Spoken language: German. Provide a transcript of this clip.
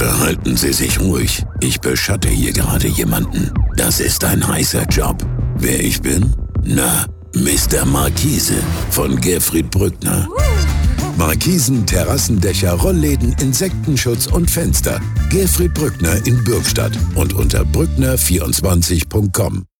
Verhalten Sie sich ruhig. Ich beschatte hier gerade jemanden. Das ist ein heißer Job. Wer ich bin? Na, Mr. Markise von Gerfried Brückner. Markisen, Terrassendächer, Rollläden, Insektenschutz und Fenster. Gerfried Brückner in Bürgstadt und unter brückner24.com.